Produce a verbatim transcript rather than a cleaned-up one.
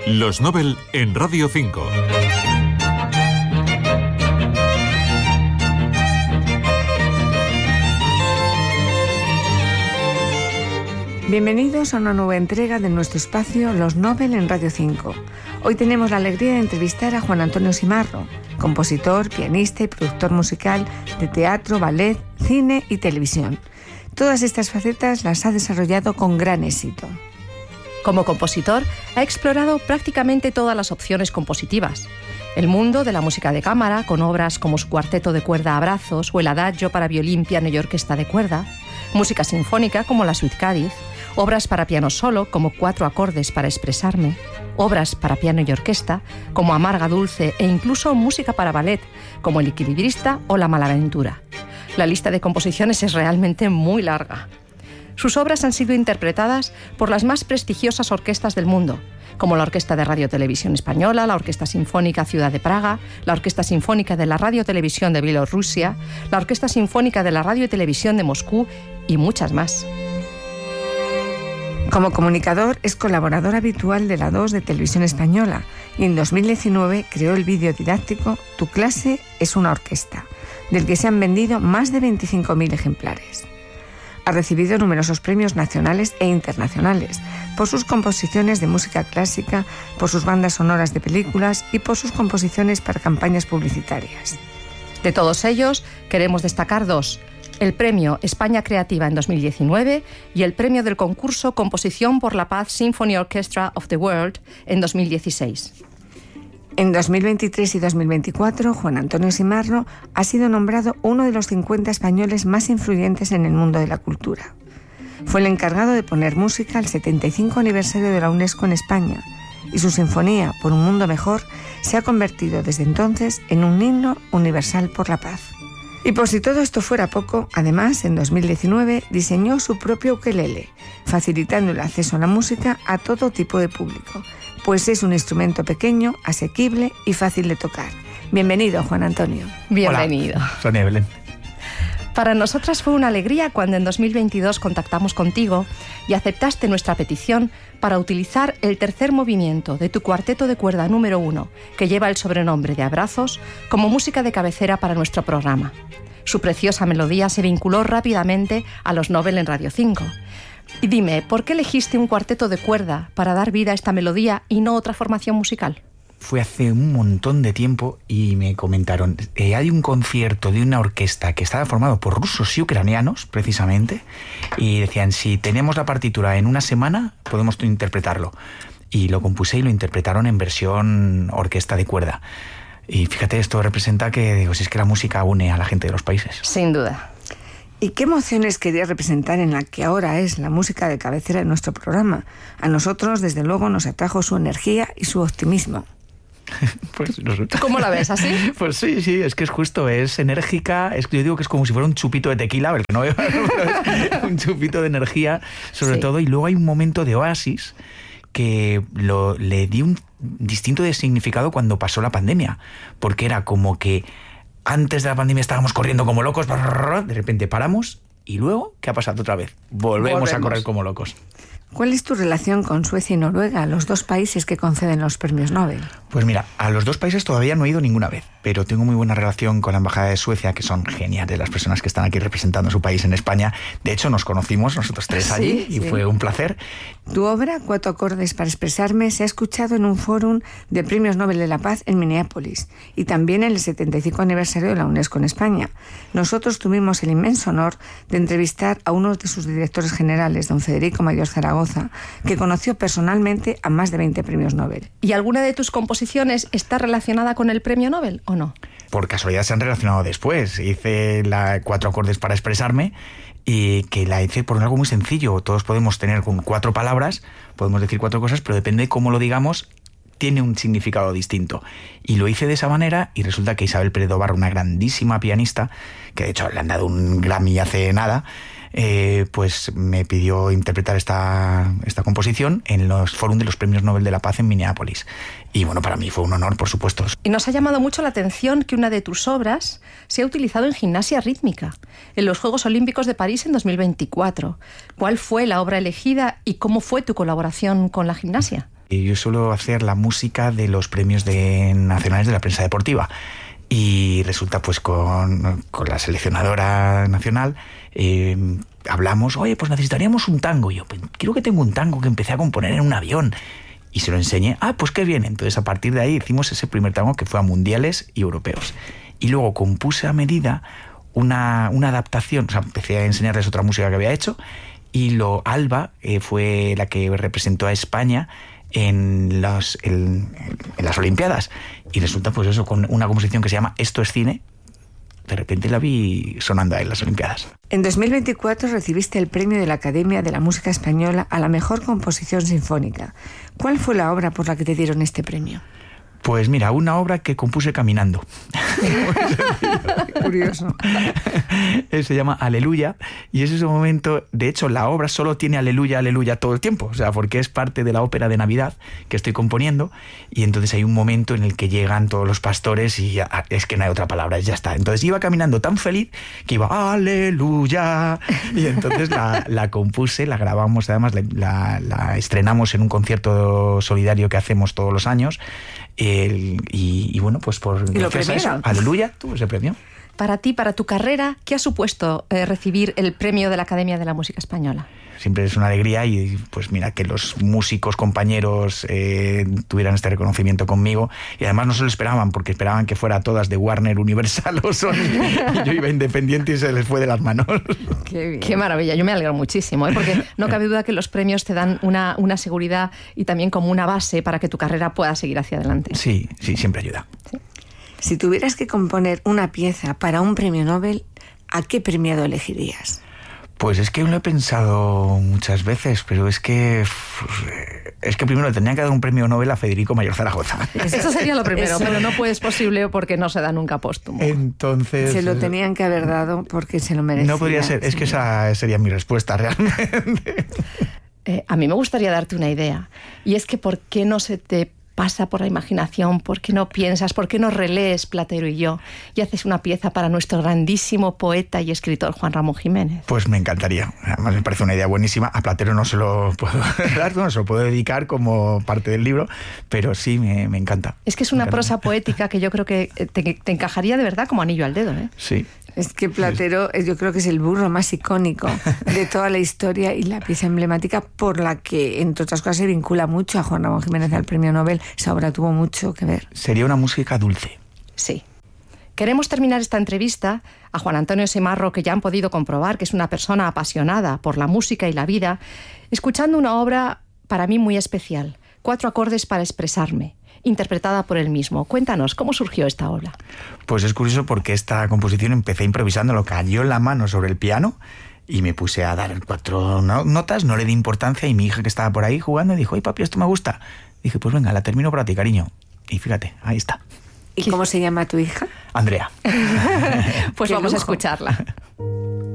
Los Nobel en Radio cinco. Bienvenidos a una nueva entrega de nuestro espacio Los Nobel en Radio cinco. Hoy tenemos la alegría de entrevistar a Juan Antonio Simarro, compositor, pianista y productor musical de teatro, ballet, cine y televisión. Todas estas facetas las ha desarrollado con gran éxito. Como compositor, ha explorado prácticamente todas las opciones compositivas. El mundo de la música de cámara, con obras como su cuarteto de cuerda Abrazos o el Adagio para violín, piano y orquesta de cuerda, música sinfónica como la Suite Cádiz, obras para piano solo como Cuatro acordes para expresarme, obras para piano y orquesta como Amarga Dulce e incluso música para ballet como El equilibrista o La Malaventura. La lista de composiciones es realmente muy larga. Sus obras han sido interpretadas por las más prestigiosas orquestas del mundo, como la Orquesta de Radio Televisión Española, la Orquesta Sinfónica Ciudad de Praga, la Orquesta Sinfónica de la Radio Televisión de Bielorrusia, la Orquesta Sinfónica de la Radio y Televisión de Moscú y muchas más. Como comunicador es colaborador habitual de la dos de Televisión Española y en dos mil diecinueve creó el vídeo didáctico Tu clase es una orquesta, del que se han vendido más de veinticinco mil ejemplares. Ha recibido numerosos premios nacionales e internacionales por sus composiciones de música clásica, por sus bandas sonoras de películas y por sus composiciones para campañas publicitarias. De todos ellos, queremos destacar dos: el Premio España Creativa en dos mil diecinueve y el Premio del concurso Composición por la Paz Symphony Orchestra of the World en dos mil dieciséis. En dos mil veintitrés y dos mil veinticuatro, Juan Antonio Simarro ha sido nombrado uno de los cincuenta españoles más influyentes en el mundo de la cultura. Fue el encargado de poner música al setenta y cinco aniversario de la UNESCO en España y su sinfonía Por un mundo mejor se ha convertido desde entonces en un himno universal por la paz. Y por si todo esto fuera poco, además, en dos mil diecinueve diseñó su propio ukelele, facilitando el acceso a la música a todo tipo de público, pues es un instrumento pequeño, asequible y fácil de tocar. Bienvenido, Juan Antonio. Bienvenido. Hola, Sonia Belén. Para nosotras fue una alegría cuando en dos mil veintidós contactamos contigo y aceptaste nuestra petición para utilizar el tercer movimiento de tu cuarteto de cuerda número uno, que lleva el sobrenombre de Abrazos, como música de cabecera para nuestro programa. Su preciosa melodía se vinculó rápidamente a los Nobel en Radio cinco. Y dime, ¿por qué elegiste un cuarteto de cuerda para dar vida a esta melodía y no otra formación musical? Fue hace un montón de tiempo y me comentaron, eh, hay un concierto de una orquesta que estaba formado por rusos y ucranianos, precisamente, y decían, si tenemos la partitura en una semana, podemos interpretarlo. Y lo compuse y lo interpretaron en versión orquesta de cuerda. Y fíjate, esto representa que, digo, si es que la música une a la gente de los países. Sin duda. ¿Y qué emociones quería representar en la que ahora es la música de cabecera de nuestro programa? A nosotros, desde luego, nos atrajo su energía y su optimismo. Pues resulta... ¿Cómo la ves, así? Pues sí, sí, es que es justo, es enérgica, es, yo digo que es como si fuera un chupito de tequila, el que no beba, un chupito de energía, sobre sí. todo, y luego hay un momento de oasis que lo, le di un distinto de significado cuando pasó la pandemia, porque era como que antes de la pandemia estábamos corriendo como locos, de repente paramos y luego, ¿qué ha pasado otra vez? Volvemos, Volvemos. a correr como locos. ¿Cuál es tu relación con Suecia y Noruega, los dos países que conceden los premios Nobel? Pues mira, a los dos países todavía no he ido ninguna vez, pero tengo muy buena relación con la Embajada de Suecia, que son geniales las personas que están aquí representando su país en España. De hecho, nos conocimos nosotros tres allí sí, y sí. fue un placer. Tu obra, Cuatro acordes para expresarme, se ha escuchado en un fórum de Premios Nobel de la Paz en Minneapolis y también en el setenta y cinco aniversario de la UNESCO en España. Nosotros tuvimos el inmenso honor de entrevistar a uno de sus directores generales, don Federico Mayor Zaragoza, que conoció personalmente a más de veinte premios Nobel. ¿Y alguna de tus composiciones está relacionada con el premio Nobel o no? Por casualidad se han relacionado después. Hice la Cuatro acordes para expresarme y que la hice por algo muy sencillo. Todos podemos tener con cuatro palabras, podemos decir cuatro cosas, pero depende de cómo lo digamos, tiene un significado distinto. Y lo hice de esa manera y resulta que Isabel Pérez Dobar, una grandísima pianista, que de hecho le han dado un Grammy hace nada, eh, pues me pidió interpretar esta, esta composición en los fórum de los Premios Nobel de la Paz en Minneapolis. Y bueno, para mí fue un honor, por supuesto. Y nos ha llamado mucho la atención que una de tus obras se ha utilizado en gimnasia rítmica, en los Juegos Olímpicos de París en dos mil veinticuatro. ¿Cuál fue la obra elegida y cómo fue tu colaboración con la gimnasia? Y yo suelo hacer la música de los premios de, nacionales de la prensa deportiva. Y resulta, pues, con, con la seleccionadora nacional, eh, hablamos, oye, pues necesitaríamos un tango. Y yo, pues, creo que tengo un tango que empecé a componer en un avión. Y se lo enseñé. Ah, pues qué bien. Entonces, a partir de ahí hicimos ese primer tango que fue a mundiales y europeos. Y luego compuse a medida una, una adaptación. O sea, empecé a enseñarles otra música que había hecho. Y lo Alba eh, fue la que representó a España en, los, en, en las Olimpiadas. Y resulta, pues eso, con una composición que se llama Esto es cine. De repente la vi sonando ahí en las Olimpiadas. En dos mil veinticuatro recibiste el premio de la Academia de la Música Española a la mejor composición sinfónica. ¿Cuál fue la obra por la que te dieron este premio? Pues mira, una obra que compuse caminando. Curioso. Se llama Aleluya, y es ese momento. De hecho, la obra solo tiene aleluya, aleluya todo el tiempo, o sea, porque es parte de la ópera de Navidad que estoy componiendo, y entonces hay un momento en el que llegan todos los pastores y ya, es que no hay otra palabra, ya está. Entonces iba caminando tan feliz que iba aleluya, y entonces la, la compuse, la grabamos, además la, la, la estrenamos en un concierto solidario que hacemos todos los años. El, y, y bueno, pues por ¿Y lo gracias a eso, aleluya, tuvo ese premio. Para ti, para tu carrera, ¿qué ha supuesto eh, recibir el premio de la Academia de la Música Española? Siempre es una alegría, y pues mira, que los músicos, compañeros eh, tuvieran este reconocimiento conmigo, y además no se lo esperaban, porque esperaban que fuera todas de Warner, Universal o Sony, y yo iba independiente y se les fue de las manos. Qué bien. Qué maravilla, yo me alegro muchísimo, ¿eh? Porque no cabe duda que los premios te dan una, una seguridad y también como una base para que tu carrera pueda seguir hacia adelante. Sí, sí, siempre ayuda. Sí. Si tuvieras que componer una pieza para un premio Nobel, ¿a qué premiado elegirías? Pues es que lo he pensado muchas veces, pero es que es que primero le tendrían que dar un premio Nobel a Federico Mayor Zaragoza. Eso sería lo primero, Eso. pero no puede, es posible porque no se da nunca póstumo. Entonces Se lo tenían que haber dado porque se lo merecía. no podría ser, es que esa sería mi respuesta realmente. Eh, a mí me gustaría darte una idea, y es que ¿por qué no se te pasa por la imaginación? ¿Por qué no piensas? ¿Por qué no relees Platero y yo y haces una pieza para nuestro grandísimo poeta y escritor Juan Ramón Jiménez? Pues me encantaría. Además me parece una idea buenísima. A Platero no se lo puedo dar, no se lo puedo dedicar como parte del libro, pero sí, me, me encanta. Es que es una prosa poética que yo creo que te, te encajaría de verdad como anillo al dedo, ¿eh? Sí. Es que Platero, yo creo que es el burro más icónico de toda la historia y la pieza emblemática por la que, entre otras cosas, se vincula mucho a Juan Ramón Jiménez al premio Nobel. Esa obra tuvo mucho que ver. Sería una música dulce. Sí. Queremos terminar esta entrevista a Juan Antonio Simarro, que ya han podido comprobar que es una persona apasionada por la música y la vida, escuchando una obra para mí muy especial, Cuatro acordes para expresarme, interpretada por él mismo. Cuéntanos, ¿cómo surgió esta obra? Pues es curioso porque esta composición empecé improvisando, lo cayó la mano sobre el piano y me puse a dar cuatro no- notas, no le di importancia, y mi hija, que estaba por ahí jugando, dijo, ¡ay, papi, esto me gusta! Dije, pues venga, la termino para ti, cariño. Y fíjate, ahí está. ¿Y cómo se llama tu hija? Andrea. Pues Qué vamos a lujo. escucharla.